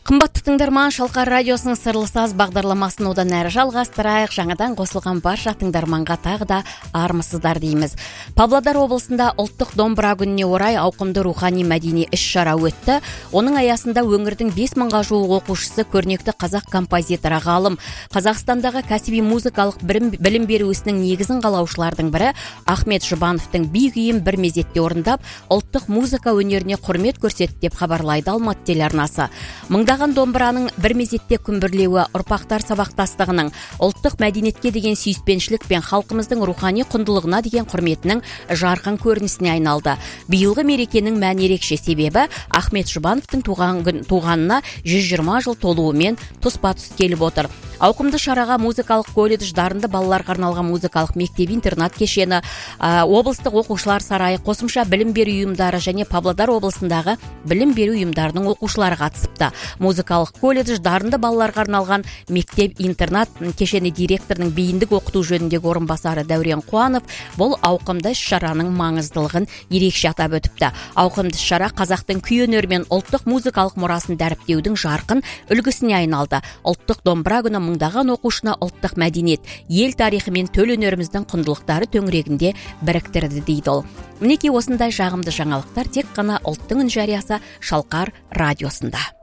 Қымбатты тыңдарман, Шалқар радиосының Сырлы саз бағдарламасын одан әрі жалғастырайық. Жаңадан қосылған барша тыңдарманға тағы да армысыздар дейміз. Павлодар облысында ұлттық домбыра күніне орай ауқымды рухани мәдени іс-шара өтті. Оның аясында өңірдің 5000-ға жуық оқушысы көрнекті қазақ композиторы, ғалым, Қазақстандағы кәсіби музыкалық білім беру ісінің негізін қалаушылардың бірі Ахмет Жұбановтың би күйін бір мезетте орындап, ұлттық музыка өнеріне құрмет көрсетті деп хабарлайды Алматы телеарнасы. Мыңдаған домбыраның бір мезетте күмбірлеуі ұрпақтар сабақтастығының, ұлттық мәдениетке деген сүйіспеншілік пен халқымыздың рухани құндылығына деген құрметінің жарқын көрінісіне айналды. Биылғы мерекенің мәні ерекше, себебі Ахмет Жұбановтың туғанына 120 жыл толуымен тұспа-тұс келіп отыр. Ауқымды шараға музыкалық колледж, дарынды балаларға арналған музыкалық мектеп-интернат кешені, облыстық оқушылар сарайы, қосымша білім беру ұйымдары және Павлодар облысындағы білім беру ұйымдарының оқушылары қатысыпты. Музыкалық колледж, дарынды балаларға арналған мектеп-интернат кешені директорының бейіндік оқыту жөніндегі орынбасары Дәурен Қуанов бұл ауқымды шараның маңыздылығын ерекше атап өтіпті. Ауқымды шара қазақтың күй өнері мен ұлттық музыкалық мұрасын дәріптеудің жарқын үлгісіне айналды. Ұлттық домбыра күні мыңдаған оқушыны ұлттық мәдениет, ел тарихы мен төл өнеріміздің құндылықтары төңірегінде біріктірді дейді ол. Мінекей осындай жағымды жаңалықтар тек қана ұлттың үн жариясы Шалқар радиосында.